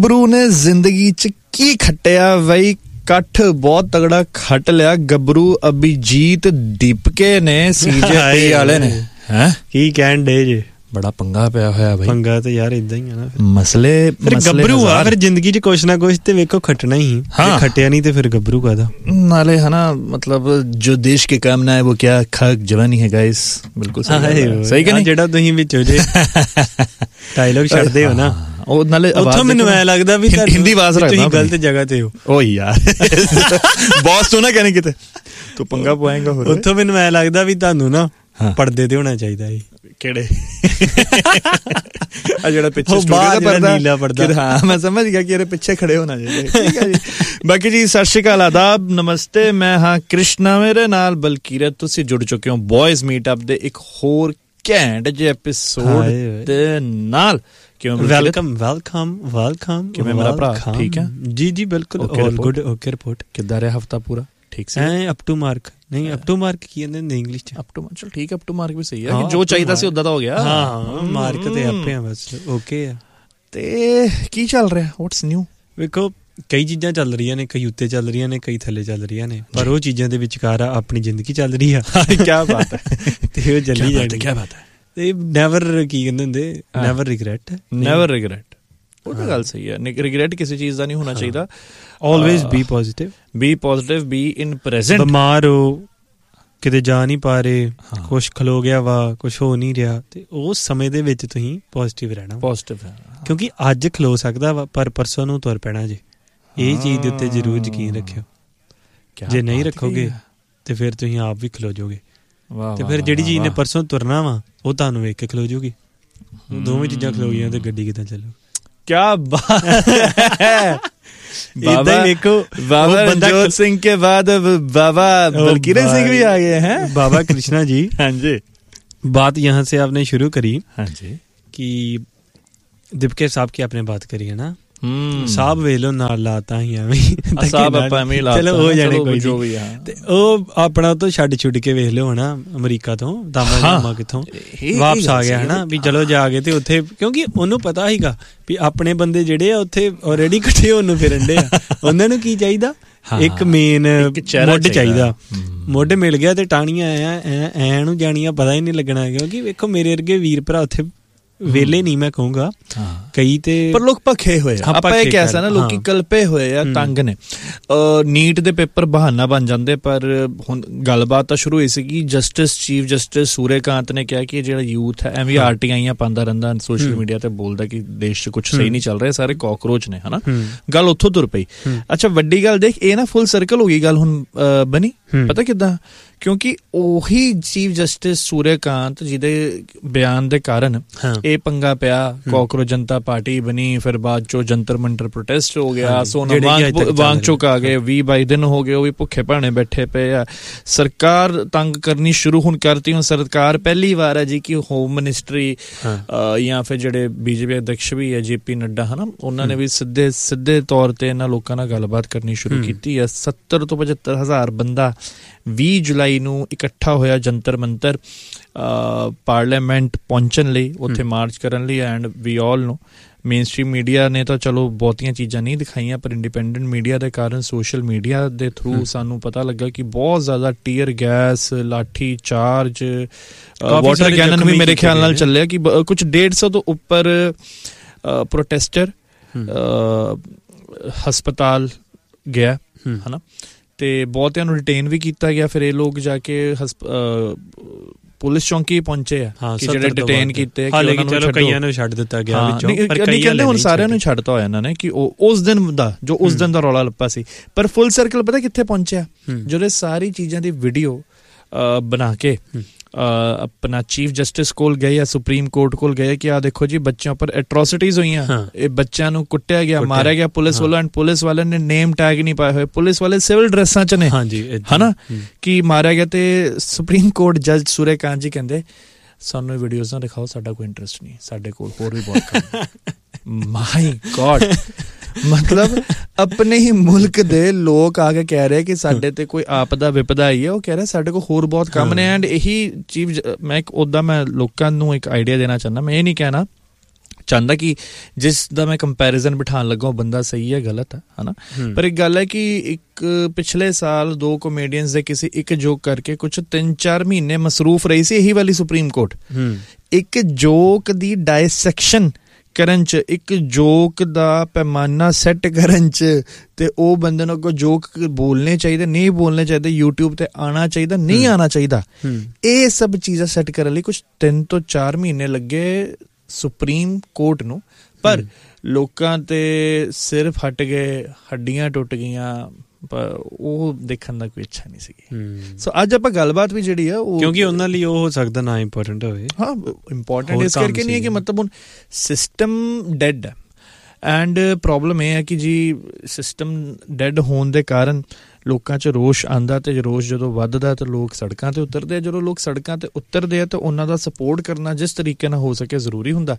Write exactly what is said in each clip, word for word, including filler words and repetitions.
ਗੱਭਰੂ ਨੇ ਜ਼ਿੰਦਗੀ ਚ ਕੀ ਖੱਟਿਆ ਬਈ, ਕੱਠ ਬਹੁਤ ਤਗੜਾ ਖੱਟ ਲਿਆ ਗੱਭਰੂ ਅਭਿਜੀਤ ਦੀਪਕੇ ਨੇ ਸੀਜੇਪੀ ਵਾਲੇ ਨੇ। ਹੈ ਕੀ ਕਹਿਣ ਡੇ ਜੇ, ਬੜਾ ਪੰਗਾ ਪਿਆ ਹੋਇਆ ਬਈ। ਪੰਗਾ ਤੇ ਯਾਰ ਇਦਾਂ ਹੀ ਆ ਨਾ, ਮਸਲੇ ਗੱਭਰੂ ਆ ਫਿਰ ਜ਼ਿੰਦਗੀ ਚ ਕੁਛ ਨਾ ਕੁਛ ਤੇ ਵੇਖੋ ਖੱਟਣਾ ਹੀ। ਹਾਂ ਖੱਟਿਆ ਨਹੀਂ ਤੇ ਫਿਰ ਗੱਭਰੂ ਕਾਹਦਾ। ਨਾਲੇ ਹੈ ਨਾ, मतलब जो देश की कामना है वो क्या खाक जवानी है गाइस। बिल्कुल सही कि नहीं, ਜਿਹੜਾ ਤੁਸੀਂ ਵਿੱਚੋਂ ਜੇ ਡਾਇਲੌਗ ਛੱਡਦੇ ਹੋ ਨਾ, ਉਹ ਨਾਲੇ ਉੱਥੋਂ ਮੈਨੂੰ ਐ ਲੱਗਦਾ ਵੀ ਹਿੰਦੀ ਆਵਾਜ਼ ਰੱਖਦਾ, ਤੁਸੀਂ ਗਲਤ ਜਗ੍ਹਾ ਤੇ ਹੋ। ਓ ਯਾਰ ਬੌਸ ਤੋਂ ਨਾ ਕਹਿਣੇ ਕਿਤੇ ਤੂੰ ਪੰਗਾ ਪਵਾਏਗਾ ਹੋਰ। ਉੱਥੋਂ ਮੈਨੂੰ ਐ ਲੱਗਦਾ ਵੀ ਤੁਹਾਨੂੰ ਨਾ ਪਰਦੇ ਤੇ ਹੋਣਾ ਚਾਹੀਦਾ ਸੀ। ਕਿਹੜੇ ਆ ਜਿਹੜਾ ਪਿੱਛੇ ਸਟੂਡੀਓ ਦਾ ਪਰਦਾ, ਨੀਲਾ ਪਰਦਾ। ਹਾਂ ਮੈਂ ਸਮਝ ਗਿਆ ਕਿ ਇਹਦੇ ਪਿੱਛੇ ਖੜੇ ਹੋਣਾ ਚਾਹੀਦਾ। ਠੀਕ ਹੈ ਜੀ। ਬਾਕੀ ਜੀ ਸਤਿ ਸ਼੍ਰੀ ਅਕਾਲ, ਆਦਾਬ, ਨਮਸਤੇ। ਮੈਂ ਹਾਂ ਕ੍ਰਿਸ਼ਨਾ, ਮੇਰੇ ਨਾਲ ਬਲਕੀਰਤ। ਤੁਸੀਂ ਜੁੜ ਚੁੱਕੇ ਹੋ ਬॉयਜ਼ ਮੀਟਅਪ ਦੇ ਇੱਕ ਹੋਰ ਘੈਂਟ ਜਿਹੇ ਐਪੀਸੋਡ ਦੇ ਨਾਲ। ਕਿਵੇਂ ਵੈਲਕਮ ਵੈਲਕਮ ਵੈਲਕਮ। ਕਿਵੇਂ ਮੇਰਾ ਭਰਾ, ਠੀਕ ਹੈ? ਜੀ ਜੀ ਬਿਲਕੁਲ ਆਲ ਗੁੱਡ। Okay report. ਕਿੱਦਾਂ ਰਿਹਾ ਹਫਤਾ ਪੂਰਾ? ਠੀਕ ਸੀ? ਐ ਅਪ ਟੂ ਮਾਰਕ ਨਹੀਂ, ਅਪ ਟੂ ਮਾਰਕ ਕੀ ਕਹਿੰਦੇ ਨੇ ਇੰਗਲਿਸ਼ ਚ? Up to mark. ਚਲ ਠੀਕ ਹੈ, ਅਪ ਟੂ ਮਾਰਕ ਵੀ ਸਹੀ ਹੈ ਕਿ ਜੋ ਚਾਹੀਦਾ ਸੀ ਉਦਾਂ ਦਾ ਹੋ ਗਿਆ। ਹਾਂ ਮਾਰਕ ਤੇ ਆਪੇ ਆ ਬਸ। ਓਕੇ ਆ। ਤੇ ਕੀ ਚੱਲ ਰਿਹਾ, ਵਾਟਸ ਨਿਊ? ਵੇਖੋ ਕਈ ਚੀਜ਼ਾਂ ਚੱਲ ਰਹੀਆਂ ਨੇ, ਕਈ ਉੱਤੇ ਚੱਲ ਰਹੀਆਂ ਨੇ, ਕਈ ਥੱਲੇ ਚੱਲ ਰਹੀਆਂ ਨੇ, ਪਰ ਉਹ ਚੀਜ਼ਾਂ ਦੇ ਵਿਚਕਾਰ ਆ ਆਪਣੀ ਜ਼ਿੰਦਗੀ ਚੱਲ ਰਹੀ ਆ। ਕਿਆ ਬਾਤ ਹੈ। ਤੇ ਉਹ ਚੱਲੀ ਜਾਣੀ। ਕਿਆ ਬਾਤ ਹੈ। ਤੇ ਨੈਵਰ ਕੀ ਕਹਿੰਦੇ ਹੁੰਦੇ, ਨੈਵਰ ਰਿਗਰੈਟ। ਨੈਵਰ ਰਿਗਰੈਟ, ਉਹ ਤਾਂ ਗੱਲ ਸਹੀ ਹੈ। ਰਿਗਰੈਟ ਕਿਸੇ ਚੀਜ਼ ਦਾ ਨਹੀਂ ਹੋਣਾ ਚਾਹੀਦਾ। Always B positive, B positive, be in present. ਬਿਮਾਰ ਹੋ, ਕਿਤੇ ਜਾ ਨਹੀਂ ਪਾ ਰਹੇ, ਕੁਛ ਖਲੋ ਗਿਆ ਵਾ, ਕੁਛ ਹੋ ਨਹੀਂ ਰਿਹਾ, ਤੇ ਉਸ ਸਮੇਂ ਦੇ ਵਿੱਚ ਤੁਸੀਂ ਪੋਜ਼ਿਟਿਵ ਰਹਿਣਾ। ਪੋਜ਼ਿਟਿਵ, ਕਿਉਂਕਿ ਅੱਜ ਖਲੋ ਸਕਦਾ ਵਾ ਪਰ ਪਰਸੋਂ ਨੂੰ ਤੁਰ ਪੈਣਾ ਜੇ। ਇਹ ਚੀਜ਼ ਦੇ ਉੱਤੇ ਜ਼ਰੂਰ ਯਕੀਨ ਰੱਖਿਓ। ਜੇ ਨਹੀਂ ਰੱਖੋਗੇ ਤੇ ਫਿਰ ਤੁਸੀਂ ਆਪ ਵੀ ਖਲੋ ਜਾਓਗੇ। ਤੇ ਫਿਰ ਜਿਹੜੀ ਚੀਜ਼ ਨੇ ਪਰਸੋਂ ਤੁਰਨਾ ਵਾ ਉਹ ਤੁਹਾਨੂੰ ਵੇਖ ਕੇ ਖਲੋ ਜਾਊਗੀ। ਦੋਵੇਂ ਚੀਜ਼ਾਂ ਖਲੋ ਗਈਆਂ ਤੇ ਗੱਡੀ ਕਿੱਦਾਂ ਚੱਲੂ? ਕਿਆ ਬਾਤ ਹੈ। बाबा देखो, बाबा रंजोत सिंह के बाद बाबा बलकीरत सिंह भी आ गए हैं। बाबा कृष्णा जी, हाँ जी, बात यहाँ से आपने शुरू करी। हाँ जी, कि दीपके साहब की आपने बात करी है ना। ਸਾਹਬ ਵੇਖ ਲੋ ਨਾਲ ਲਾਤਾ ਹੀ ਐਵੇਂ ਸਾਹਬ ਆਪਾਂ ਐਵੇਂ ਲਾਤਾ। ਚਲੋ ਹੋ ਜਾਣੇ ਕੋਈ ਜੋ ਵੀ ਆ। ਤੇ ਉਹ ਆਪਣਾ ਤੋਂ ਛੱਡ ਛੁੱਟ ਕੇ ਵੇਖ ਲਿਓ ਹਨਾ, ਅਮਰੀਕਾ ਤੋਂ ਦਾਮਾ ਦਾਮਾ ਕਿੱਥੋਂ ਵਾਪਸ ਆ ਗਿਆ ਹਨਾ, ਵੀ ਚਲੋ ਜਾ ਕੇ ਤੇ ਉੱਥੇ, ਕਿਉਂਕਿ ਉਹਨੂੰ ਪਤਾ ਸੀਗਾ ਵੀ ਆਪਣੇ ਬੰਦੇ ਜਿਹੜੇ ਆ ਉੱਥੇ ਆਲਰੇਡੀ ਇਕੱਠੇ ਹੋਣ ਨੂੰ ਫਿਰਨ ਡੇ ਆ। ਉਹਨਾਂ ਨੂੰ ਕੀ ਚਾਹੀਦਾ? ਇੱਕ ਮੇਨ ਮੁੱਢ ਚਾਹੀਦਾ। ਮੁੱਢ ਮਿਲ ਗਿਆ ਤੇ ਟਾਣੀਆਂ ਐ ਐ ਨੂੰ ਜਾਣੀਆਂ ਪਤਾ ਹੀ ਨਹੀਂ ਲੱਗਣਾ। ਕਿਉਂਕਿ ਵੇਖੋ ਮੇਰੇ ਵਰਗੇ ਵੀਰ ਭਰਾ ਉੱਥੇ ਵੇਲੇ ਨਹੀਂ ਮੈਂ ਕਹੂੰਗਾ, ਕਈ ਤੇ ਪਰ ਲੋਕ ਭੱਖੇ ਹੋਏ ਆ। ਆਪਾਂ ਇਹ ਕਹਿ ਸਕਦੇ ਲੋਕੀ ਕਲਪੇ ਹੋਏ ਆ, ਤੰਗ ਨੇ। ਨੀਟ ਦੇ ਪੇਪਰ ਬਹਾਨਾ ਬਣ ਜਾਂਦੇ, ਪਰ ਹੁਣ ਗੱਲਬਾਤ ਤਾਂ ਸ਼ੁਰੂ ਹੋਈ ਸੀਗੀ। ਜਸਟਿਸ ਚੀਫ ਜਸਟਿਸ ਸੂਰੇਕਾਂਤ ਨੇ ਕਿਹਾ ਕਿ ਜਿਹੜਾ ਯੂਥ ਹੈ ਐਵੇਂ ਆਰ ਟੀ ਆਈਆਂ ਪਾਉਂਦਾ ਰਹਿੰਦਾ ਸੋਸ਼ਲ ਮੀਡੀਆ ਤੇ, ਬੋਲਦਾ ਕਿ ਦੇਸ਼ 'ਚ ਕੁਛ ਸਹੀ ਨਹੀਂ ਚੱਲ ਰਿਹਾ, ਸਾਰੇ ਕਾਕਰੋਚ ਨੇ, ਹਨਾ। ਗੱਲ ਉੱਥੋਂ ਤੁਰ ਪਈ। ਅੱਛਾ ਵੱਡੀ ਗੱਲ ਦੇਖ, ਇਹ ਨਾ ਫੁੱਲ ਸਰਕਲ ਹੋ ਗਈ ਗੱਲ ਹੁਣ ਬਣੀ। ਪਤਾ ਕਿੱਦਾਂ? ਕਿਉਂਕਿ ਉਹੀ ਚੀਫ ਜਸਟਿਸ ਸੂਰੇਕਾਂਤ ਜਿਹਦੇ ਬਿਆਨ ਦੇ ਕਾਰਨ ਇਹ ਪੰਗਾ ਪਿਆ, ਕਾਕਰੋਚ ਜਨਤਾ ਪਾਰਟੀ ਬਣੀ, ਫਿਰ ਬਾਅਦ ਚੋਂ ਜੰਤਰ ਮੰਤਰ ਪ੍ਰੋਟੈਸਟ ਹੋ ਗਿਆ, ਸੋਨਾ ਵਾਂਗ ਚੁੱਕ ਆ ਗਏ, ਵੀਹ ਬਾਈ ਦਿਨ ਹੋ ਗਏ ਉਹ ਵੀ ਭੁੱਖੇ ਭਾਣੇ ਬੈਠੇ ਪਏ ਆ। ਸਰਕਾਰ ਤੰਗ ਕਰਨੀ ਸ਼ੁਰੂ ਹੁਣ ਕਰਤੀ। ਹੁਣ ਸਰਕਾਰ ਪਹਿਲੀ ਵਾਰ ਹੈ ਜੀ ਕਿ ਹੋਮ ਮਿਨਿਸਟਰੀ ਜਾਂ ਫਿਰ ਜਿਹੜੇ ਬੀਜੇਪੀ ਅਧਿਕਸ਼ ਵੀ ਹੈ ਜੇ ਪੀ ਨੱਡਾ, ਹਨਾ, ਉਹਨਾਂ ਨੇ ਵੀ ਸਿੱਧੇ ਸਿੱਧੇ ਤੌਰ ਤੇ ਇਹਨਾਂ ਲੋਕਾਂ ਨਾਲ ਗੱਲਬਾਤ ਕਰਨੀ ਸ਼ੁਰੂ ਕੀਤੀ ਹੈ। ਸੱਤਰ ਤੋਂ ਪਝੱਤਰ ਹਜ਼ਾਰ ਬੰਦਾ ਵੀਹ ਜੁਲਾਈ ਨੂੰ ਇਕੱਠਾ ਹੋਇਆ ਜੰਤਰ ਮੰਤਰ ਪਾਰਲੀਮੈਂਟ ਪਹੁੰਚਣ ਲਈ, ਉੱਥੇ ਮਾਰਚ ਕਰਨ ਲਈ। ਐਂਡ ਵੀ ਆਲ ਨੂੰ ਮੇਨ ਸਟ੍ਰੀਮ ਮੀਡੀਆ ਨੇ ਤਾਂ ਚਲੋ ਬਹੁਤੀਆਂ ਚੀਜ਼ਾਂ ਨਹੀਂ ਦਿਖਾਈਆਂ, ਪਰ ਇੰਡੀਪੈਂਡੈਂਟ ਮੀਡੀਆ ਦੇ ਕਾਰਨ, ਸੋਸ਼ਲ ਮੀਡੀਆ ਦੇ ਥਰੂ ਸਾਨੂੰ ਪਤਾ ਲੱਗਾ ਕਿ ਬਹੁਤ ਜ਼ਿਆਦਾ ਟੀਅਰ ਗੈਸ, ਲਾਠੀ ਚਾਰਜ, ਵਾਟਰ ਕੈਨਨ ਵੀ ਮੇਰੇ ਖਿਆਲ ਨਾਲ ਚੱਲਿਆ ਕਿ ਕੁਛ ਡੇਢ ਸੌ ਤੋਂ ਉੱਪਰ ਪ੍ਰੋਟੈਸਟਰ ਹਸਪਤਾਲ ਗਿਆ, ਹਨਾ, ਤੇ ਬਹੁਤਿਆਂ ਨੂੰ ਡਿਟੇਨ ਵੀ ਕੀਤਾ ਗਿਆ। ਫਿਰ ਇਹ ਲੋਕ ਜਾ ਕੇ ਪੁਲਿਸ ਚੌਂਕੀ ਪਹੁੰਚੇ ਆ ਕਿ ਜਿਹੜੇ ਡਿਟੇਨ ਕੀਤੇ, ਕਈਆਂ ਨੂੰ ਛੱਡ ਦਿੱਤਾ ਗਿਆ ਵਿੱਚੋਂ, ਪਰ ਕਹਿੰਦੇ ਹੁਣ ਸਾਰਿਆਂ ਨੂੰ ਛੱਡਤਾ ਹੋਇਆ ਇਹਨਾਂ ਨੇ ਕਿ ਉਹ ਉਸ ਦਿਨ ਦਾ ਜੋ ਉਸ ਦਿਨ ਦਾ ਰੌਲਾ ਲੱਪਾ ਸੀ। ਪਰ ਫੁੱਲ ਸਰਕਲ ਪਤਾ ਕਿੱਥੇ ਪਹੁੰਚਿਆ? ਜਦੋਂ ਸਾਰੀ ਚੀਜ਼ਾਂ ਦੀ ਵੀਡੀਓ ਬਣਾ ਕੇ ਆਪਣਾ ਚੀਫ ਜਸਟਿਸ ਕੋਲ ਗਏ ਜਾਂ ਸੁਪਰੀਮ ਕੋਰਟ ਕੋਲ ਗਏ ਕਿ ਆਹ ਦੇਖੋ ਜੀ ਬੱਚਿਆਂ ਉੱਪਰ ਐਟਰੋਸਿਟੀਜ਼ ਹੋਈਆਂ, ਇਹ ਬੱਚਿਆਂ ਨੂੰ ਕੁੱਟਿਆ ਗਿਆ, ਮਾਰਿਆ ਗਿਆ ਪੁਲਿਸ ਵੱਲੋਂ। ਐਂਡ ਪੁਲਿਸ ਵਾਲਿਆਂ ਨੇ ਨੇਮ ਟੈਗ ਨਹੀਂ ਪਾਏ ਹੋਏ, ਪੁਲਿਸ ਵਾਲੇ ਸਿਵਲ ਡਰੈਸਾਂ 'ਚ ਨੇ, ਹਨਾ, ਕਿ ਮਾਰਿਆ ਗਿਆ। ਤੇ ਸੁਪਰੀਮ ਕੋਰਟ ਜੱਜ ਸੂਰੇਕਾਂਤ ਜੀ ਕਹਿੰਦੇ ਸਾਨੂੰ ਵੀਡੀਓਜ਼ ਨਾ ਦਿਖਾਓ, ਸਾਡਾ ਕੋਈ ਇੰਟਰਸਟ ਨਹੀਂ, ਸਾਡੇ ਕੋਲ ਹੋਰ ਵੀ ਬਹੁਤ ਕੰਮ। ਮਾਈ ਗॉड, ਮਤਲਬ ਆਪਣੇ ਹੀ ਮੁਲਕ ਦੇ ਲੋਕ ਆ ਕੇ ਕਹਿ ਰਹੇ ਕਿ ਸਾਡੇ ਤੇ ਕੋਈ ਆਪਦਾ ਵਿਪਦਾ ਆਈ ਹੈ, ਉਹ ਕਹਿ ਰਹੇ ਸਾਡੇ ਕੋਲ ਹੋਰ ਬਹੁਤ ਕੰਮ ਨੇ। ਐਂਡ ਇਹੀ ਚੀਜ਼ ਮੈਂ ਇੱਕ ਉੱਦਾਂ ਮੈਂ ਲੋਕਾਂ ਨੂੰ ਇੱਕ ਆਈਡੀਆ ਦੇਣਾ ਚਾਹੁੰਦਾ। ਮੈਂ ਇਹ ਨਹੀਂ ਕਹਿਣਾ ਚਾਹੁੰਦਾ ਕਿ ਜਿਸ ਦਾ ਮੈਂ ਕੰਪੈਰੀਜ਼ਨ ਬਿਠਾਉਣ ਲੱਗਾ ਉਹ ਬੰਦਾ ਸਹੀ ਹੈ ਗਲਤ ਹੈ ਹਨਾ। ਪਰ ਇੱਕ ਗੱਲ ਹੈ ਕਿ ਇੱਕ ਪਿਛਲੇ ਸਾਲ ਦੋ ਕਾਮੇਡੀਅਨਸ ਦੇ ਕਿਸੇ ਇੱਕ ਜੋਕ ਕਰਕੇ ਕੁਛ ਤਿੰਨ ਚਾਰ ਮਹੀਨੇ ਮਸਰੂਫ ਰਹੀ ਸੀ ਇਹੀ ਵਾਲੀ ਸੁਪਰੀਮ ਕੋਰਟ ਇੱਕ ਜੋਕ ਦੀ ਡਾਇਸੈਕਸ਼ਨ ਕਰਨ 'ਚ, ਇੱਕ ਜੋਕ ਦਾ ਪੈਮਾਨਾ ਸੈੱਟ ਕਰਨ 'ਚ, ਤੇ ਉਹ ਬੰਦੇ ਨੂੰ ਅੱਗੋਂ ਜੋਕ ਬੋਲਣੇ ਚਾਹੀਦੇ ਨਹੀਂ ਬੋਲਣੇ ਚਾਹੀਦੇ, ਯੂਟਿਊਬ ਤੇ ਆਉਣਾ ਚਾਹੀਦਾ ਨਹੀਂ ਆਉਣਾ ਚਾਹੀਦਾ, ਇਹ ਸਭ ਚੀਜ਼ਾਂ ਸੈੱਟ ਕਰਨ ਲਈ ਕੁਛ ਤਿੰਨ ਤੋਂ ਚਾਰ ਮਹੀਨੇ ਲੱਗੇ ਸੁਪਰੀਮ ਕੋਰਟ ਨੂੰ। ਪਰ ਲੋਕਾਂ ਤੇ ਸਿਰਫ ਹਟ ਗਏ, ਹੱਡੀਆਂ ਟੁੱਟ ਗਈਆਂ, ਪਰ ਉਹ ਦੇਖਣ ਦਾ ਕੋਈ ਇੱਛਾ ਨਹੀਂ ਸੀਗੀ। ਸੋ ਅੱਜ ਆਪਾਂ ਗੱਲਬਾਤ ਵੀ ਜਿਹੜੀ ਆ ਉਹ ਕਿਉਂਕਿ ਉਹਨਾਂ ਲਈ ਉਹ ਹੋ ਸਕਦਾ ਨਾ ਇੰਪੋਰਟੈਂਟ ਹੋਵੇ। ਹਾਂ ਇੰਪੋਰਟੈਂਟ ਇਸ ਕਰਕੇ ਨਹੀਂ ਹੈ ਕਿ ਮਤਲਬ ਹੁਣ ਸਿਸਟਮ ਡੈਡ ਹੈ ਐਂਡ ਪ੍ਰੋਬਲਮ ਇਹ ਹੈ ਕਿ ਜੀ ਸਿਸਟਮ ਡੈਡ ਹੋਣ ਦੇ ਕਾਰਨ ਲੋਕਾਂ 'ਚ ਰੋਸ਼ ਆਉਂਦਾ, ਅਤੇ ਰੋਸ਼ ਜਦੋਂ ਵੱਧਦਾ ਤਾਂ ਲੋਕ ਸੜਕਾਂ 'ਤੇ ਉਤਰਦੇ ਆ। ਜਦੋਂ ਲੋਕ ਸੜਕਾਂ 'ਤੇ ਉਤਰਦੇ ਆ ਤਾਂ ਉਹਨਾਂ ਦਾ ਸਪੋਰਟ ਕਰਨਾ ਜਿਸ ਤਰੀਕੇ ਨਾਲ ਹੋ ਸਕੇ ਜ਼ਰੂਰੀ ਹੁੰਦਾ।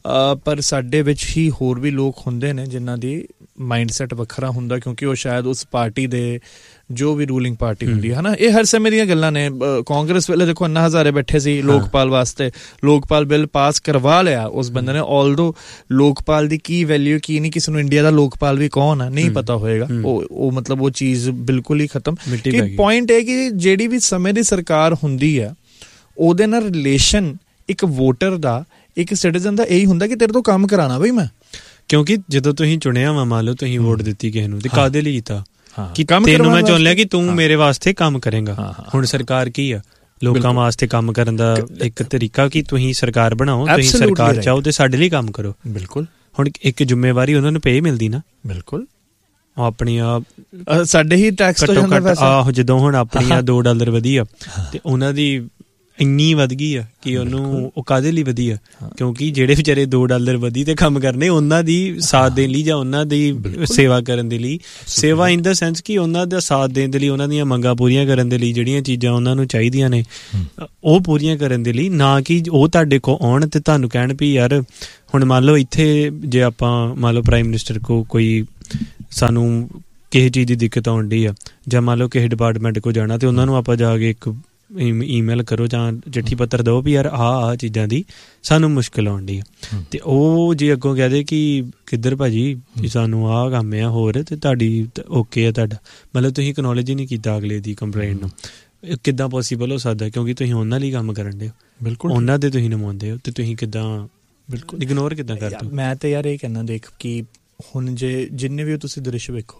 ਪਰ ਸਾਡੇ ਵਿੱਚ ਹੀ ਹੋਰ ਵੀ ਲੋਕ ਹੁੰਦੇ ਨੇ ਜਿਨ੍ਹਾਂ ਦੀ ਮਾਈਂਡ ਸੈੱਟ ਵੱਖਰਾ ਹੁੰਦਾ, ਕਿਉਂਕਿ ਉਹ ਸ਼ਾਇਦ ਉਸ ਪਾਰਟੀ ਦੇ ਜੋ ਵੀ ਰੂਲਿੰਗ ਪਾਰਟੀ ਹੁੰਦੀ ਹੈ ਨਾ। ਇਹ ਹਰ ਸਮੇਂ ਦੀਆਂ ਗੱਲਾਂ ਨੇ। ਕਾਂਗਰਸ ਵੇਲੇ ਦੇਖੋ ਅੰਨਾ ਹਜ਼ਾਰੇ ਬੈਠੇ ਸੀ ਲੋਕਪਾਲ ਵਾਸਤੇ, ਲੋਕਪਾਲ ਬਿੱਲ ਪਾਸ ਕਰਵਾ ਲਿਆ ਉਸ ਬੰਦੇ ਨੇ। ਆਲਦੋ ਲੋਕਪਾਲ ਦੀ ਕੀ ਵੈਲਿਊ ਕੀ ਨਹੀਂ, ਕਿਸੇ ਨੂੰ ਇੰਡੀਆ ਦਾ ਲੋਕਪਾਲ ਵੀ ਕੌਣ ਹੈ ਨਹੀਂ ਪਤਾ ਹੋਏਗਾ। ਉਹ ਉਹ ਮਤਲਬ ਉਹ ਚੀਜ਼ ਬਿਲਕੁਲ ਹੀ ਖਤਮ। ਕਿ ਪੁਆਇੰਟ ਇਹ ਕਿ ਜਿਹੜੀ ਵੀ ਸਮੇਂ ਦੀ ਸਰਕਾਰ ਹੁੰਦੀ ਆ ਉਹਦੇ ਨਾਲ ਰਿਲੇਸ਼ਨ ਇੱਕ ਵੋਟਰ ਦਾ, ਇੱਕ ਸਿਟੀਜ਼ਨ ਦਾ ਇਹੀ ਹੁੰਦਾ ਕਿ ਤੇਰੇ ਤੋਂ ਕੰਮ ਕਰਾਉਣਾ ਬਈ ਮੈਂ। ਕਿਉਂਕਿ ਜਦੋਂ ਤੁਸੀਂ ਚੁਣਿਆ ਵਾ, ਮੰਨ ਲਓ ਤੁਸੀਂ ਵੋਟ ਦਿੱਤੀ ਕਿਸੇ ਨੂੰ, ਤੇ ਕਾਹਦੇ ਲਈ ਕੀਤਾ ਕਿ ਤੈਨੂੰ ਮੈਂ ਚੁਣ ਲਿਆ ਕਿ ਤੂੰ ਮੇਰੇ ਵਾਸਤੇ ਕੰਮ ਕਰੇਗਾ। ਹੁਣ ਸਰਕਾਰ ਕੀ ਆ, ਲੋਕਾਂ ਵਾਸਤੇ ਕੰਮ ਕਰਨ ਦਾ ਇੱਕ ਤਰੀਕਾ ਕਿ ਤੁਸੀਂ ਸਰਕਾਰ ਬਣਾਓ, ਤੁਸੀਂ ਸਰਕਾਰ ਚਾਹੋ ਤੇ ਸਾਡੇ ਲਈ ਕੰਮ ਕਰੋ। ਬਿਲਕੁਲ। ਹੁਣ ਇੱਕ ਜ਼ਿੰਮੇਵਾਰੀ ਉਹਨਾਂ ਨੂੰ ਪੇ ਮਿਲਦੀ ਨਾ। ਬਿਲਕੁਲ। ਉਹ ਆਪਣੀਆਂ ਸਾਡੇ ਹੀ ਟੈਕਸ ਤੋਂ ਜਾਂਦਾ ਵੈਸੇ। ਆਹੋ ਜਦੋਂ ਹੁਣ ਆਪਣੀਆਂ ਦੋ ਡਾਲਰ ਵਧੀ ਆ ਤੇ ਉਹਨਾਂ ਦੀ ਇੰਨੀ ਵਧ ਗਈ ਆ ਕਿ ਉਹਨੂੰ ਉਹ ਕਾਹਦੇ ਲਈ ਵਧੀ ਆ, ਕਿਉਂਕਿ ਜਿਹੜੇ ਵਿਚਾਰੇ ਦੋ ਡਾਲਰ ਵਧੀ ਤੇ ਕੰਮ ਕਰਨੇ ਉਹਨਾਂ ਦੀ ਸਾਥ ਦੇਣ ਲਈ ਜਾਂ ਉਹਨਾਂ ਦੀ ਸੇਵਾ ਕਰਨ ਦੇ ਲਈ, ਸੇਵਾ ਇਨ ਦਾ ਸੈਂਸ ਕਿ ਉਹਨਾਂ ਦਾ ਸਾਥ ਦੇਣ ਦੇ ਲਈ, ਉਹਨਾਂ ਦੀਆਂ ਮੰਗਾਂ ਪੂਰੀਆਂ ਕਰਨ ਦੇ ਲਈ, ਜਿਹੜੀਆਂ ਚੀਜ਼ਾਂ ਉਹਨਾਂ ਨੂੰ ਚਾਹੀਦੀਆਂ ਨੇ ਉਹ ਪੂਰੀਆਂ ਕਰਨ ਦੇ ਲਈ, ਨਾ ਕਿ ਉਹ ਤੁਹਾਡੇ ਕੋਲ ਆਉਣ ਤੇ ਤੁਹਾਨੂੰ ਕਹਿਣ ਵੀ ਯਾਰ ਹੁਣ ਮੰਨ ਲਓ ਇੱਥੇ ਜੇ ਆਪਾਂ ਮੰਨ ਲਓ ਪ੍ਰਾਈਮ ਮਿਨਿਸਟਰ ਕੋ ਕੋਈ ਸਾਨੂੰ ਕਿਸੇ ਚੀਜ਼ ਦੀ ਦਿੱਕਤ ਆਉਣ ਡਈ ਆ, ਜਾਂ ਮੰਨ ਲਓ ਕਿਸੇ ਡਿਪਾਰਟਮੈਂਟ ਕੋਲ ਜਾਣਾ ਤੇ ਉਹਨਾਂ ਨੂੰ ਆਪਾਂ ਜਾ ਕੇ ਇੱਕ ਈਮੇਲ ਕਰੋ ਜਾਂ ਚਿੱਠੀ ਪੱਤਰ ਦਿਓ ਵੀ ਯਾਰ ਆਹ ਆਹ ਚੀਜ਼ਾਂ ਦੀ ਸਾਨੂੰ ਮੁਸ਼ਕਿਲ ਆਉਣ ਡਈ ਆ, ਤੇ ਉਹ ਜੇ ਅੱਗੋਂ ਕਹਿ ਦੇ ਕਿ ਕਿੱਧਰ ਭਾਜੀ ਸਾਨੂੰ ਆਹ ਕੰਮ ਆ ਹੋਰ ਤੇ ਤੁਹਾਡੀ ਓਕੇ ਆ ਤੁਹਾਡਾ, ਮਤਲਬ ਤੁਸੀਂ ਅਕਨੋਲੇਜ ਹੀ ਨਹੀਂ ਕੀਤਾ ਅਗਲੇ ਦੀ ਕੰਪਲੇਂਟ ਨੂੰ। ਕਿੱਦਾਂ ਪੋਸੀਬਲ ਹੋ ਸਕਦਾ, ਕਿਉਂਕਿ ਤੁਸੀਂ ਉਹਨਾਂ ਲਈ ਕੰਮ ਕਰਨ ਦੇ ਹੋ, ਬਿਲਕੁਲ ਉਹਨਾਂ ਦੇ ਤੁਸੀਂ ਨੁਮਾਇੰਦੇ ਹੋ, ਤੇ ਤੁਸੀਂ ਕਿੱਦਾਂ ਬਿਲਕੁਲ ਇਗਨੋਰ ਕਿੱਦਾਂ ਕਰਦੇ ਹੋ। ਮੈਂ ਤਾਂ ਯਾਰ ਇਹ ਕਹਿਣਾ ਦੇਖ ਕਿ ਹੁਣ ਜੇ ਜਿੰਨੇ ਵੀ ਤੁਸੀਂ ਦ੍ਰਿਸ਼ ਵੇਖੋ,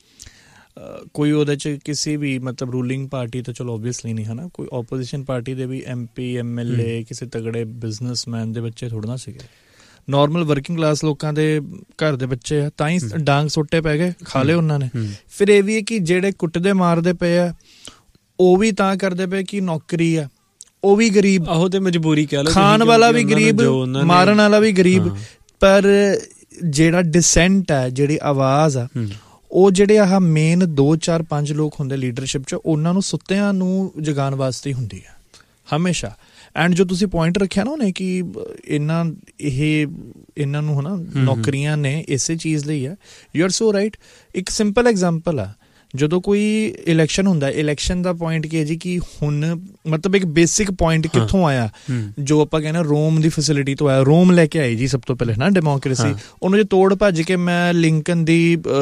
ਕੋਈ ਉਹਦੇ 'ਚ ਕਿਸੇ ਵੀ ਮਤਲਬ ਰੂਲਿੰਗ ਪਾਰਟੀ ਤਾਂ ਚਲੋ ਓਬਵੀਅਸਲੀ ਨਹੀਂ ਹੈ ਨਾ, ਕੋਈ ਓਪੋਜੀਸ਼ਨ ਪਾਰਟੀ ਦੇ ਵੀ M P M L A ਕਿਸੇ ਤਗੜੇ ਬਿਜ਼ਨਸਮੈਨ ਦੇ ਬੱਚੇ ਥੋੜ੍ਹਾ ਨਾ ਸੀਗੇ, ਨੋਰਮਲ ਵਰਕਿੰਗ ਕਲਾਸ ਲੋਕਾਂ ਦੇ ਘਰ ਦੇ ਬੱਚੇ ਆ, ਤਾਂ ਹੀ ਡਾਂਗ ਸੁੱਟੇ ਪੈ ਗਏ, ਖਾ ਲਏ ਉਹਨਾਂ ਨੇ। ਫਿਰ ਇਹ ਵੀ ਹੈ ਕਿ ਜਿਹੜੇ ਕੁੱਟਦੇ ਮਾਰਦੇ ਪਏ ਆ ਉਹ ਵੀ ਤਾਂ ਕਰਦੇ ਪਏ ਕਿ ਨੌਕਰੀ ਆ, ਉਹ ਵੀ ਗਰੀਬ, ਆਹੋ ਤੇ ਮਜਬੂਰੀ ਕਹਿ ਲਓ, ਖਾਣ ਵਾਲਾ ਵੀ ਗਰੀਬ, ਮਾਰਨ ਵਾਲਾ ਵੀ ਗਰੀਬ। ਪਰ ਜਿਹੜਾ ਡਿਸੈਂਟ ਹੈ, ਜਿਹੜੀ ਆਵਾਜ਼ ਆ, ਉਹ ਜਿਹੜੇ ਆਹ ਮੇਨ ਦੋ ਚਾਰ ਪੰਜ ਲੋਕ ਹੁੰਦੇ ਲੀਡਰਸ਼ਿਪ 'ਚ, ਉਹਨਾਂ ਨੂੰ ਸੁੱਤਿਆਂ ਨੂੰ ਜਗਾਉਣ ਵਾਸਤੇ ਹੀ ਹੁੰਦੀ ਹੈ ਹਮੇਸ਼ਾ। ਐਂਡ ਜੋ ਤੁਸੀਂ ਪੁਆਇੰਟ ਰੱਖਿਆ ਨਾ ਉਹਨੇ ਕਿ ਇਹਨਾਂ ਇਹ ਇਹਨਾਂ ਨੂੰ ਹੈ ਨਾ ਨੌਕਰੀਆਂ ਨੇ ਇਸੇ ਚੀਜ਼ ਲਈ ਹੈ, ਯੂ ਆਰ ਸੋ ਰਾਈਟ। ਇੱਕ ਸਿੰਪਲ ਐਗਜ਼ਾਮਪਲ ਆ, ਜਦੋਂ ਕੋਈ ਇਲੈਕਸ਼ਨ ਹੁੰਦਾ, ਇਲੈਕਸ਼ਨ ਦਾ ਪੁਆਇੰਟ ਕੀ ਹੈ ਜੀ ਕਿ ਹੁਣ ਮਤਲਬ ਇੱਕ ਬੇਸਿਕ ਪੁਆਇੰਟ ਕਿੱਥੋਂ ਆਇਆ, ਜੋ ਆਪਾਂ ਕਹਿੰਦੇ ਰੋਮ ਦੀ ਫੈਸਿਲਿਟੀ ਤੋਂ ਆਇਆ। ਰੋਮ ਲੈ ਕੇ ਆਈ ਜੀ ਸਭ ਤੋਂ ਪਹਿਲੇ ਨਾ ਡੈਮੋਕ੍ਰੇਸੀ, ਉਹਨੂੰ ਜੇ ਤੋੜ ਭੱਜ ਕੇ ਮੈਂ ਲਿੰਕਨ ਦੀ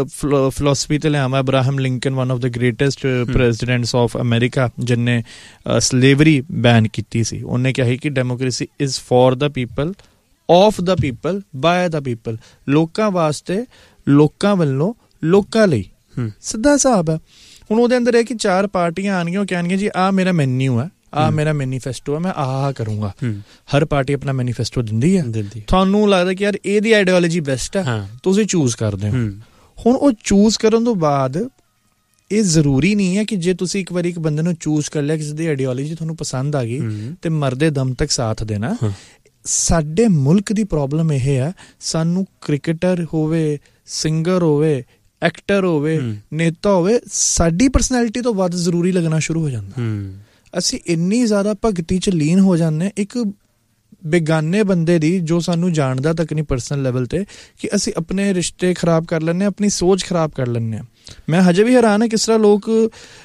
ਫਿਲੋਸਫੀ ਤੇ ਲਿਆਵਾਂ, Abraham Lincoln one of the greatest presidents of America ਜਿਹਨੇ ਸਲੇਵਰੀ ਬੈਨ ਕੀਤੀ ਸੀ, ਉਹਨੇ ਕਿਹਾ ਸੀ ਕਿ democracy is for the people, of the people, bye the people, ਲੋਕਾਂ ਵਾਸਤੇ, ਲੋਕਾਂ ਵੱਲੋਂ, ਲੋਕਾਂ ਲਈ। ਸਿੱਧਾ ਹਿਸਾਬ ਹੈ। ਹੁਣ ਉਹਦੇ ਅੰਦਰ ਇਹ ਕਿ ਚਾਰ ਪਾਰਟੀਆਂ ਆਉਣਗੀਆਂ, ਉਹ ਕਹਿਣਗੀਆਂ ਜੀ ਆਹ ਮੇਰਾ ਮੈਨਿਊ ਹੈ, ਆਹ ਮੇਰਾ ਮੈਨੀਫੈਸਟੋ ਹੈ, ਮੈਂ ਆਹ ਕਰੂੰਗਾ। ਹਰ ਪਾਰਟੀ ਆਪਣਾ ਮੈਨੀਫੈਸਟੋ ਦਿੰਦੀ ਹੈ, ਤੁਹਾਨੂੰ ਲੱਗਦਾ ਕਿ ਯਾਰ ਇਹਦੀ ਆਈਡੀਓਲੋਜੀ ਬੈਸਟ ਹੈ, ਤੁਸੀਂ ਚੂਜ਼ ਕਰਦੇ ਹੋ। ਹੁਣ ਉਹ ਚੂਜ਼ ਕਰਨ ਤੋਂ ਬਾਅਦ ਇਹ ਜ਼ਰੂਰੀ ਨਹੀਂ ਹੈ ਕਿ ਜੇ ਤੁਸੀਂ ਇੱਕ ਵਾਰੀ ਇੱਕ ਬੰਦੇ ਨੂੰ ਚੂਜ਼ ਕਰ ਲਿਆ, ਕਿਸੇ ਦੀ ਆਈਡੀਓਲੋਜੀ ਤੁਹਾਨੂੰ ਪਸੰਦ ਆ ਗਈ ਤੇ ਮਰਦੇ ਦਮ ਤੱਕ ਸਾਥ ਦੇਣਾ। ਸਾਡੇ ਮੁਲਕ ਦੀ ਪ੍ਰੋਬਲਮ ਇਹ ਹੈ, ਸਾਨੂੰ ਕ੍ਰਿਕਟਰ ਹੋਵੇ, ਸਿੰਗਰ ਹੋਵੇ, ਐਕਟਰ ਹੋਵੇ, ਨੇਤਾ ਹੋਵੇ, ਸਾਡੀ ਪਰਸਨੈਲਿਟੀ ਤੋਂ ਵੱਧ ਜ਼ਰੂਰੀ ਲੱਗਣਾ ਸ਼ੁਰੂ ਹੋ ਜਾਂਦਾ। ਅਸੀਂ ਇੰਨੀ ਜ਼ਿਆਦਾ ਭਗਤੀ 'ਚ ਲੀਨ ਹੋ ਜਾਂਦੇ ਇੱਕ ਬੇਗਾਨੇ ਬੰਦੇ ਦੀ, ਜੋ ਸਾਨੂੰ ਜਾਣਦਾ ਤੱਕ ਨਹੀਂ ਪਰਸਨਲ ਲੈਵਲ 'ਤੇ, ਕਿ ਅਸੀਂ ਆਪਣੇ ਰਿਸ਼ਤੇ ਖਰਾਬ ਕਰ ਲੈਂਦੇ ਹਾਂ, ਆਪਣੀ ਸੋਚ ਖਰਾਬ ਕਰ ਲੈਂਦੇ ਹਾਂ। ਮੈਂ ਹਜੇ ਵੀ ਹੈਰਾਨ ਹੈ ਕਿਸ ਤਰ੍ਹਾਂ ਲੋਕ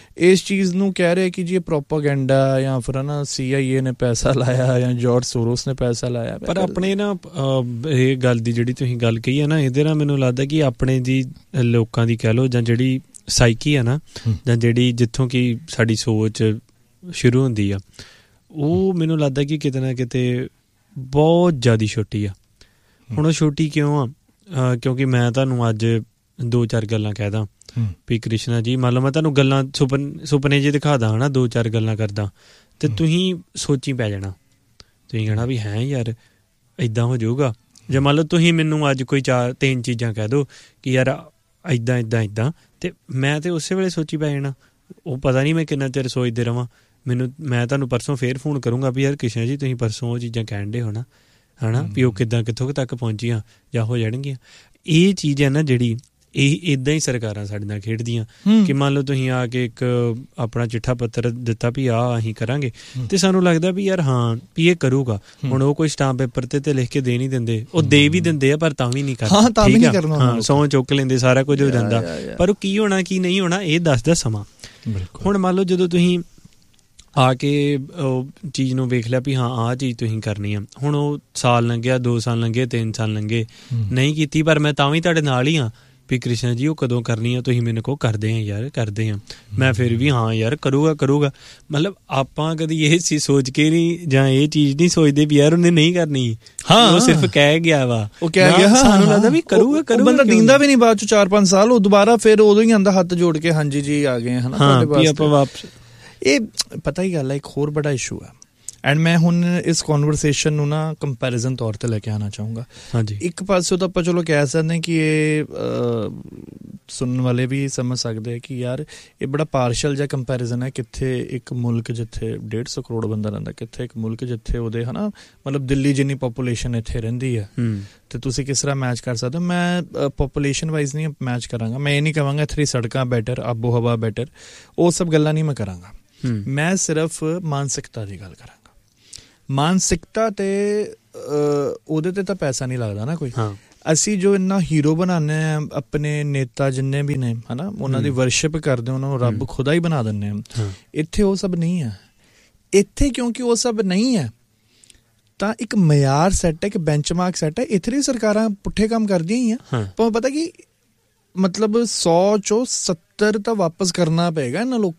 ਇਸ ਚੀਜ਼ ਨੂੰ ਕਹਿ ਰਹੇ ਕਿ ਜੀ ਇਹ ਪ੍ਰੋਪਾਗੈਂਡਾ ਜਾਂ ਫਿਰ ਨਾ ਸੀ ਆਈ ਏ ਨੇ ਪੈਸਾ ਲਾਇਆ ਜਾਂ ਜਾਰਜ ਸੋਰੋਸ ਨੇ ਪੈਸਾ ਲਾਇਆ। ਪਰ ਆਪਣੇ ਨਾ ਇਹ ਗੱਲ ਦੀ ਜਿਹੜੀ ਤੁਸੀਂ ਗੱਲ ਕਹੀ ਹੈ ਨਾ, ਇਹਦੇ ਨਾਲ ਮੈਨੂੰ ਲੱਗਦਾ ਕਿ ਆਪਣੇ ਦੀ ਲੋਕਾਂ ਦੀ ਕਹਿ ਲਓ ਜਾਂ ਜਿਹੜੀ ਸਾਈਕੀ ਆ ਨਾ, ਜਾਂ ਜਿਹੜੀ ਜਿੱਥੋਂ ਕਿ ਸਾਡੀ ਸੋਚ ਸ਼ੁਰੂ ਹੁੰਦੀ ਆ, ਉਹ ਮੈਨੂੰ ਲੱਗਦਾ ਕਿ ਕਿਤੇ ਨਾ ਕਿਤੇ ਬਹੁਤ ਜ਼ਿਆਦਾ ਛੋਟੀ ਆ। ਹੁਣ ਉਹ ਛੋਟੀ ਕਿਉਂ ਆ? ਕਿਉਂਕਿ ਮੈਂ ਤੁਹਾਨੂੰ ਅੱਜ ਦੋ ਚਾਰ ਗੱਲਾਂ ਕਹਿ ਦਾਂ ਵੀ ਕ੍ਰਿਸ਼ਨਾ ਜੀ, ਮੰਨ ਲਓ ਮੈਂ ਤੁਹਾਨੂੰ ਗੱਲਾਂ ਸੁਪਨ ਸੁਪਨੇ ਜਿਹੇ ਦਿਖਾ ਦਾਂ ਹੈ ਨਾ, ਦੋ ਚਾਰ ਗੱਲਾਂ ਕਰਦਾ, ਅਤੇ ਤੁਸੀਂ ਸੋਚੀ ਪੈ ਜਾਣਾ, ਤੁਸੀਂ ਕਹਿਣਾ ਵੀ ਹੈ ਯਾਰ ਇੱਦਾਂ ਹੋ ਜਾਊਗਾ। ਜਾਂ ਮੰਨ ਲਓ ਤੁਸੀਂ ਮੈਨੂੰ ਅੱਜ ਕੋਈ ਚਾਰ ਤਿੰਨ ਚੀਜ਼ਾਂ ਕਹਿ ਦਿਓ ਕਿ ਯਾਰ ਇੱਦਾਂ ਇੱਦਾਂ ਇੱਦਾਂ, ਅਤੇ ਮੈਂ ਤਾਂ ਉਸੇ ਵੇਲੇ ਸੋਚੀ ਪੈ ਜਾਣਾ। ਉਹ ਪਤਾ ਨਹੀਂ ਮੈਂ ਕਿੰਨਾ ਚਿਰ ਸੋਚਦੇ ਰਹਾਂ। ਮੈਨੂੰ ਮੈਂ ਤੁਹਾਨੂੰ ਪਰਸੋਂ ਫੇਰ ਫੋਨ ਕਰੂੰਗਾ ਵੀ ਯਾਰ ਕ੍ਰਿਸ਼ਨਾ ਜੀ ਤੁਸੀਂ ਪਰਸੋਂ ਉਹ ਚੀਜ਼ਾਂ ਕਹਿਣ ਡੇ ਹੋ ਨਾ, ਹੈ ਨਾ, ਵੀ ਉਹ ਕਿੱਦਾਂ ਕਿੱਥੋਂ ਤੱਕ ਪਹੁੰਚੀਆਂ ਜਾਂ ਹੋ ਜਾਣਗੀਆਂ। ਇਹ ਚੀਜ਼ ਹੈ ਨਾ ਜਿਹੜੀ, ਇਹ ਇੱਦਾਂ ਹੀ ਸਰਕਾਰਾਂ ਸਾਡੇ ਨਾਲ ਖੇਡਦੀਆਂ ਕਿ ਮੰਨ ਲਓ ਤੁਸੀਂ ਆ ਕੇ ਇੱਕ ਆਪਣਾ ਚਿੱਠਾ ਪੱਤਰ ਦਿੱਤਾ ਵੀ ਆਹ ਅਸੀਂ ਕਰਾਂਗੇ, ਅਤੇ ਸਾਨੂੰ ਲੱਗਦਾ ਵੀ ਯਾਰ ਹਾਂ ਵੀ ਇਹ ਕਰੂਗਾ। ਹੁਣ ਉਹ ਕੋਈ ਸਟਾਂਪ ਪੇਪਰ 'ਤੇ ਤੇ ਲਿਖ ਕੇ ਦੇ ਨਹੀਂ ਦਿੰਦੇ, ਉਹ ਦੇ ਵੀ ਦਿੰਦੇ ਆ ਪਰ ਤਾਂ ਵੀ ਨਹੀਂ ਕਰਦੇ, ਠੀਕ ਆ, ਹਾਂ ਸਹੁੰ ਚੁੱਕ ਲੈਂਦੇ, ਸਾਰਾ ਕੁਝ ਹੋ ਜਾਂਦਾ, ਪਰ ਉਹ ਕੀ ਹੋਣਾ ਕੀ ਨਹੀਂ ਹੋਣਾ ਇਹ ਦੱਸਦਾ ਸਮਾਂ। ਹੁਣ ਮੰਨ ਲਓ ਜਦੋਂ ਤੁਸੀਂ ਆ ਕੇ ਉਹ ਚੀਜ਼ ਨੂੰ ਵੇਖ ਲਿਆ ਵੀ ਹਾਂ ਆਹ ਚੀਜ਼ ਤੁਸੀਂ ਕਰਨੀ ਆ, ਹੁਣ ਉਹ ਸਾਲ ਲੰਘਿਆ, ਦੋ ਸਾਲ ਲੰਘੇ, ਤਿੰਨ ਸਾਲ ਲੰਘੇ, ਨਹੀਂ ਕੀਤੀ, ਪਰ ਮੈਂ ਤਾਂ ਵੀ ਤੁਹਾਡੇ ਨਾਲ ਹੀ ਹਾਂ ਵੀ ਕ੍ਰਿਸ਼ਨਾ ਜੀ ਉਹ ਕਦੋਂ ਕਰਨੀ ਆ, ਤੁਸੀਂ ਮੈਨੂੰ ਕਹੋ ਕਰਦੇ ਆ ਯਾਰ ਕਰਦੇ ਆ, ਮੈਂ ਫਿਰ ਵੀ ਹਾਂ ਯਾਰ ਕਰੂਗਾ ਕਰੂਗਾ। ਮਤਲਬ ਆਪਾਂ ਕਦੀ ਇਹ ਚੀਜ਼ ਸੋਚ ਕੇ ਨਹੀਂ ਜਾਂ ਇਹ ਚੀਜ਼ ਨਹੀਂ ਸੋਚਦੇ ਵੀ ਯਾਰ ਉਹਨੇ ਨਹੀਂ ਕਰਨੀ, ਹਾਂ ਉਹ ਸਿਰਫ ਕਹਿ ਗਿਆ ਵਾ, ਉਹ ਕਹਿ ਗਿਆ, ਸਾਨੂੰ ਲੱਗਦਾ ਵੀ ਕਰੂਗਾ ਕਰੂਗਾ, ਬੰਦਾ ਦਿੰਦਾ ਵੀ ਨਹੀਂ ਬਾਅਦ ਚ ਚਾਰ ਪੰਜ ਸਾਲ, ਉਹ ਦੁਬਾਰਾ ਫਿਰ ਉਦੋਂ ਹੀ ਆਂਦਾ ਹੱਥ ਜੋੜ ਕੇ ਹਾਂਜੀ ਜੀ ਆ ਗਏ ਹਨਾ ਵੀ ਆਪਾਂ ਵਾਪਸ। ਇਹ ਪਤਾ ਹੀ ਗੱਲ ਹੈ, ਇੱਕ ਹੋਰ ਬੜਾ ਇਸ਼ੂ ਹੈ, ਐਂਡ ਮੈਂ ਹੁਣ ਇਸ ਕਨਵਰਸੇਸ਼ਨ ਨੂੰ ਨਾ ਕੰਪੈਰੀਜ਼ਨ ਤੌਰ 'ਤੇ ਲੈ ਕੇ ਆਉਣਾ ਚਾਹੂੰਗਾ। ਹਾਂਜੀ, ਇੱਕ ਪਾਸੇ ਤਾਂ ਆਪਾਂ ਚਲੋ ਕਹਿ ਸਕਦੇ ਕਿ ਇਹ ਸੁਣਨ ਵਾਲੇ ਵੀ ਸਮਝ ਸਕਦੇ ਕਿ ਯਾਰ ਇਹ ਬੜਾ ਪਾਰਸ਼ਲ ਜਿਹਾ ਕੰਪੈਰੀਜ਼ਨ ਹੈ, ਕਿੱਥੇ ਇੱਕ ਮੁਲਕ ਜਿੱਥੇ ਡੇਢ ਸੌ ਕਰੋੜ ਬੰਦਾ ਰਹਿੰਦਾ, ਕਿੱਥੇ ਇੱਕ ਮੁਲਕ ਜਿੱਥੇ ਉਹਦੇ ਹੈ ਨਾ ਮਤਲਬ ਦਿੱਲੀ ਜਿੰਨੀ ਪਾਪੂਲੇਸ਼ਨ ਇੱਥੇ ਰਹਿੰਦੀ ਹੈ, ਅਤੇ ਤੁਸੀਂ ਕਿਸ ਤਰ੍ਹਾਂ ਮੈਚ ਕਰ ਸਕਦੇ ਹੋ। ਮੈਂ ਪਾਪੂਲੇਸ਼ਨ ਵਾਈਜ਼ ਨਹੀਂ ਮੈਚ ਕਰਾਂਗਾ, ਮੈਂ ਇਹ ਨਹੀਂ ਕਹਾਂਗਾ ਇੱਥੇ ਸੜਕਾਂ ਬੈਟਰ, ਆਬੋ ਹਵਾ ਬੈਟਰ, ਉਹ ਸਭ ਗੱਲਾਂ ਨਹੀਂ ਮੈਂ ਕਰਾਂਗਾ। ਮੈਂ ਸਿਰਫ ਮਾਨਸਿਕਤਾ ਦੀ ਗੱਲ ਕਰਾਂਗਾ। ਮਾਨਸਿਕਤਾ ਤੇ ਉਹਦੇ ਤੇ ਤਾਂ ਪੈਸਾ ਨਹੀਂ ਲੱਗਦਾ ਨਾ ਕੋਈ। ਅਸੀਂ ਜੋ ਇੰਨਾ ਹੀਰੋ ਬਣਾਉਂਦੇ ਹਾਂ ਆਪਣੇ ਨੇਤਾ ਜਿੰਨੇ ਵੀ ਨੇ ਹੈ ਨਾ, ਉਹਨਾਂ ਦੀ ਵਰਸ਼ਿਪ ਕਰਦੇ, ਉਹਨਾਂ ਨੂੰ ਰੱਬ ਖੁਦਾ ਹੀ ਬਣਾ ਦਿੰਦੇ ਹਾਂ। ਇੱਥੇ ਉਹ ਸਭ ਨਹੀਂ ਹੈ। ਇੱਥੇ ਕਿਉਂਕਿ ਉਹ ਸਭ ਨਹੀਂ ਹੈ ਤਾਂ ਇੱਕ ਮਿਆਰ ਸੈੱਟ ਹੈ, ਇੱਕ ਬੈਂਚਮਾਰਕ ਸੈੱਟ ਹੈ। ਇੱਥੇ ਦੀ ਸਰਕਾਰਾਂ ਪੁੱਠੇ ਕੰਮ ਕਰਦੀਆਂ ਹੀ ਆ, ਪਰ ਪਤਾ ਕਿ ਮਤਲਬ ਸੌ ਚੋਂ ਸੱਤਰ ਤਾਂ ਵਾਪਸ ਕਰਨਾ ਪਏਗਾ ਇਹਨਾਂ ਲੋਕਾਂ